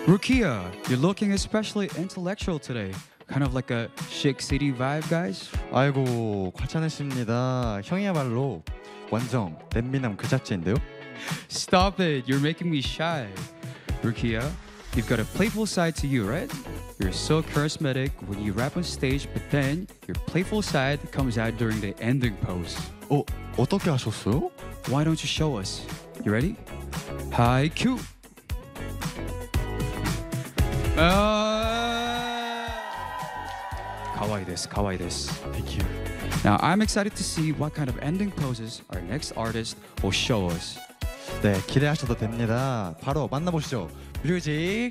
Rukia, you're looking especially intellectual today. Kind of like a chic city vibe, guys. 아이고 과찬했습니다. 형이야말로 완전 댄미남 그 자체인데요. Stop it, you're making me shy. Rukia, you've got a playful side to you, right? You're so charismatic when you rap on stage, but then your playful side comes out during the ending pose. 어떻게 하셨어요? Why don't you show us? You ready? Hi, Q. Kawaii desu, kawaii desu. Thank you. Now I'm excited to see what kind of ending poses our next artist will show us. 네 기대하셔도 됩니다. 바로 만나보시죠. 뮤직